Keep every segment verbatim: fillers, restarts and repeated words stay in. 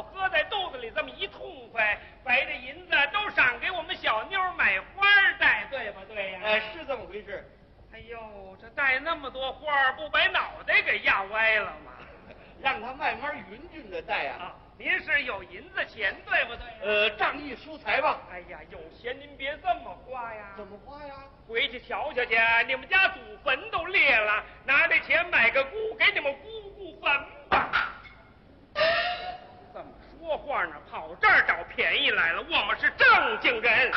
好，搁在肚子里这么一痛快，把这银子都赏给我们小妞买花戴，对不对呀？ 哎，是这么回事。 哎呦，这戴那么多花，不把脑袋给压歪了吗？ 让他慢慢匀匀的戴啊。 啊，您是有银子钱，对不对？ 呃，仗义疏财吧。 哎呀，有钱您别这么花呀。 怎么花呀？ 回去瞧瞧去，你们家祖坟都裂了，拿这钱买个姑，给你们姑姑坟吧。怎么说话呢？跑这儿找便宜来了，我们是正经人。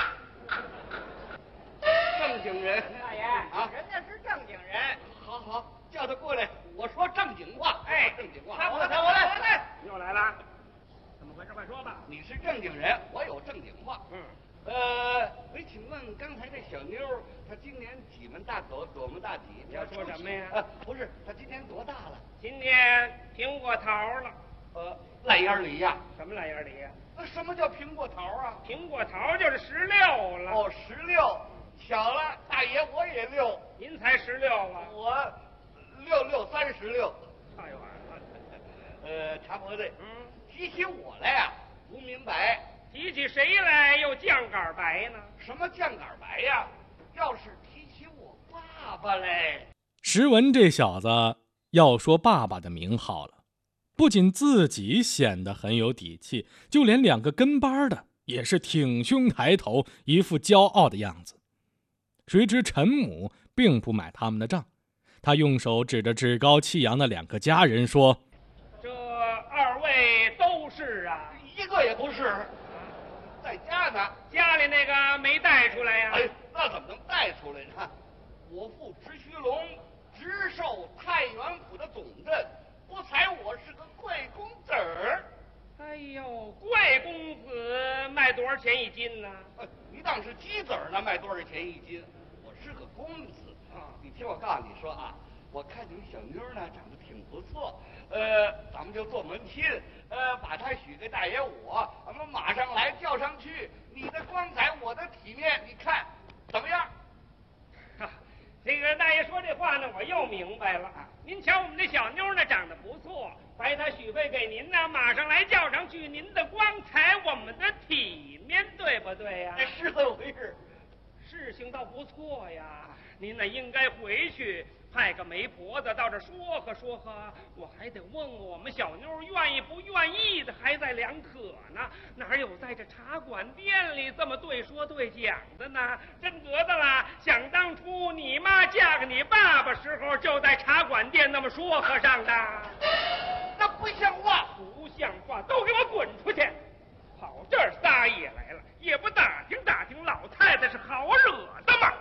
正经人。 大爷啊， 人家是正经人。 好好，叫他过来，我说正经话。 哎， 正经话。 看我来， 看我来， 我来，又来了。怎么回事？快说吧。 你是正经人，我有正经话。 嗯。 呃，我请问刚才这小妞，她今年几门大口，多么大体？ 你要说什么呀？ 呃，不是，她今年多大了？ 今天苹果桃了。 呃，烂眼梨呀。 什么烂眼梨呀？ 那什么叫苹果桃啊？ 苹果桃就是十六了。 哦，十六。巧了，大爷我也六。 您才十六啊？ 我六六三十六。 太晚了。 呃，茶婆子， 嗯， 提起我来呀，不明白。 提起谁来又酱杆白呢？ 什么酱杆白呀？要是提起我爸爸嘞。 石文这小子要说爸爸的名号了，不仅自己显得很有底气，就连两个跟班的也是挺胸抬头，一副骄傲的样子。谁知陈母并不买他们的账，他用手指着趾高气扬的两个家人说： 这二位都是啊？ 一个也不是，在家呢。 家里那个没带出来呀？ 哎，那怎么能带出来呢？我父直须龙直授太原府的总镇，不才我是个贵公子儿。 哎呦，贵公子卖多少钱一斤呢？ 呃你当是鸡子儿呢，卖多少钱一斤？我是个公子啊！你听我告诉你说啊，我看你们小妞呢长得挺不错，呃，咱们就做门亲，呃，把她许给大爷我，咱们马上来叫上去。你的光彩，我的体面，你看怎么样？ 啊，这个大爷说这话呢，我又明白了。您瞧我们这小妞呢，长得不错，白她许配给您呢，马上来叫上去。您的光彩，我们的体面，对不对呀？ 哎，是这么回事。 事情倒不错呀，您呢应该回去派个媒婆子到这说和说和，我还得问问我们小妞愿意不愿意的，还在两可呢。哪有在这茶馆店里这么对说对讲的呢？真得的啦！想当初你妈嫁给你爸爸时候，就在茶馆店那么说和上的。 那不像话， 不像话，都给我滚出去！跑这儿撒野来了，也不打听打听老太太是好惹的吗？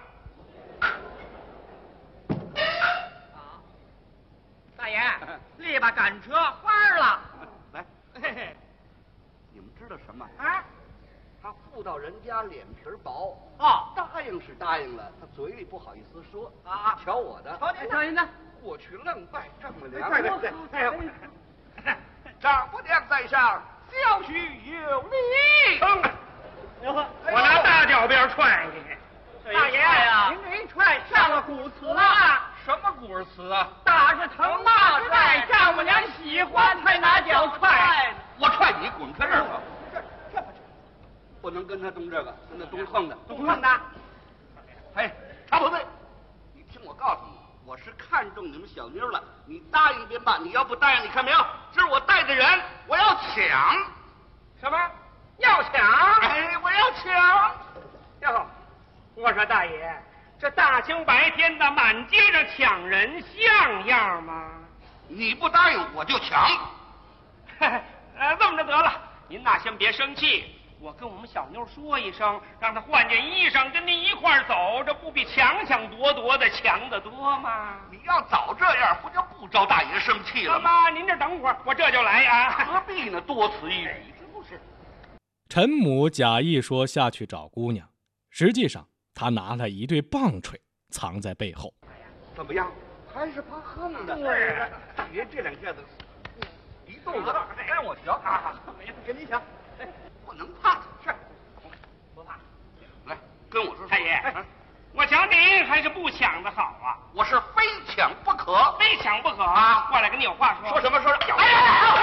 好，大爷，立吧赶车花了。 来， 嘿嘿， 你们知道什么？ 啊， 他妇道人家脸皮薄， 哦， 答应是答应了，他嘴里不好意思说啊。 瞧我的， 瞧您，瞧您的， 过去愣拜丈母娘。 对对对， 哎呀，丈母娘在上，小婿有礼。 我拿大脚鞭踹你！ 大爷呀，您这一踹上了古词了。 什么古儿词啊？ 打是疼，骂是爱，丈母娘喜欢才拿脚踹。 我踹你，滚开这儿吧！这这不不能跟他动这个，跟他动横的， 动横的。 哎，茶婆子，你听我告诉你，我是看中你们小妞了，你答应便罢，你要不答应，你看没有？这是我带的人，我要抢。 什么？要抢？ 哎，我要抢！ 哟，我说大爷，这大清白天的满街上抢人，像样吗？ 你不答应，我就抢。 呃，这么着得了，您呐先别生气，我跟我们小妞说一声，让她换件衣裳，跟您一块儿走，这不比抢抢夺夺的强得多吗？ 你要早这样，不就不招大爷生气了吗？ 妈，您这等会儿，我这就来啊！ 何必呢？多此一举，是不是？ 陈母假意说下去找姑娘，实际上他拿了一对棒槌藏在背后。 怎么样？还是怕横的。 对呀， 爷这两下子一动作，让我瞧。好好，跟你瞧。哎，不能怕。是， 不怕。 来，跟我说说。 太爷，我瞧您还是不抢的好啊！ 我是非抢不可， 非抢不可啊！ 过来跟你有话说。 说什么说？ 哎呀！